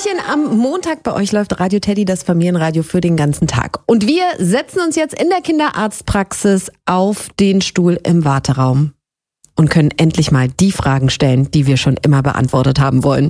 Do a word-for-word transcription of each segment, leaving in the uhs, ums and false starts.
Hallöchen am Montag. Bei euch läuft Radio Teddy, das Familienradio für den ganzen Tag. Und wir setzen uns jetzt in der Kinderarztpraxis auf den Stuhl im Warteraum und können endlich mal die Fragen stellen, die wir schon immer beantwortet haben wollen.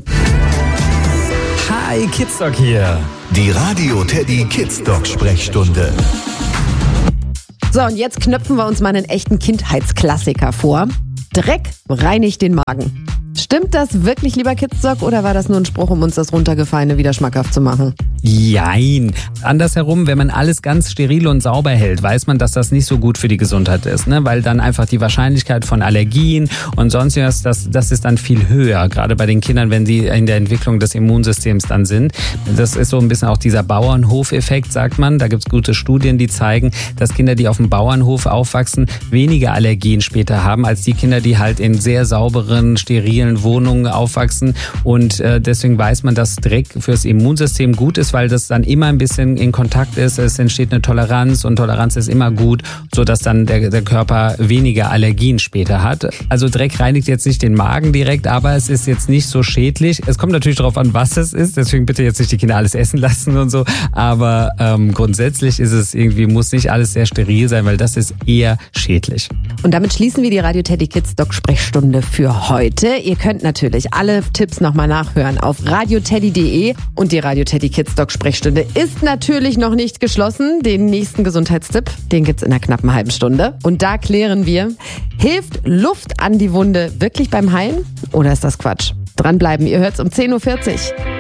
Hi, Kidsdoc hier. Die Radio Teddy Kidsdoc Sprechstunde. So, und jetzt knöpfen wir uns mal einen echten Kindheitsklassiker vor. Dreck reinigt den Magen. Stimmt das wirklich, lieber Kidsdoc, oder war das nur ein Spruch, um uns das Runtergefallene wieder schmackhaft zu machen? Jein. Andersherum, wenn man alles ganz steril und sauber hält, weiß man, dass das nicht so gut für die Gesundheit ist, ne? Weil dann einfach die Wahrscheinlichkeit von Allergien und sonstiges, das, das ist dann viel höher, gerade bei den Kindern, wenn sie in der Entwicklung des Immunsystems dann sind. Das ist so ein bisschen auch dieser Bauernhofeffekt, sagt man. Da gibt es gute Studien, die zeigen, dass Kinder, die auf dem Bauernhof aufwachsen, weniger Allergien später haben, als die Kinder, die halt in sehr sauberen, sterilen Wohnungen aufwachsen. Und äh, deswegen weiß man, dass Dreck fürs Immunsystem gut ist, weil das dann immer ein bisschen in Kontakt ist. Es entsteht eine Toleranz und Toleranz ist immer gut, sodass dann der, der Körper weniger Allergien später hat. Also Dreck reinigt jetzt nicht den Magen direkt, aber es ist jetzt nicht so schädlich. Es kommt natürlich darauf an, was es ist. Deswegen bitte jetzt nicht die Kinder alles essen lassen und so. Aber ähm, grundsätzlich ist es irgendwie, muss nicht alles sehr steril sein, weil das ist eher schädlich. Und damit schließen wir die Radio Teddy Kidsdoc Sprechstunde für heute. Ihr könnt natürlich alle Tipps nochmal nachhören auf radioteddy punkt de und die Radio Teddy Kidsdoc Sprechstunde ist natürlich noch nicht geschlossen. Den nächsten Gesundheitstipp, den gibt's in einer knappen halben Stunde. Und da klären wir, hilft Luft an die Wunde wirklich beim Heilen oder ist das Quatsch? Dranbleiben, ihr hört's um zehn Uhr vierzig.